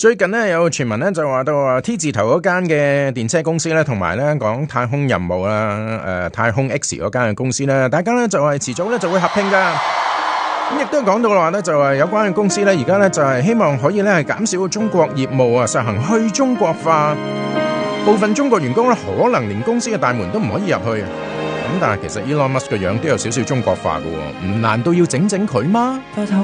最近咧有傳聞咧就話到話 T 字頭嗰間嘅電車公司咧，同埋咧講太空任務啦，太空 X 嗰間嘅公司咧，大家咧就係遲早咧就會合併噶。咁亦都講到話咧，就係有關嘅公司咧，而家咧就係希望可以咧係減少中國業務啊，實行去中國化。部分中國員工咧可能連公司嘅大門都唔可以入去。咁但係其實 Elon Musk 嘅樣都有少少中國化嘅喎，唔難道要整佢嗎？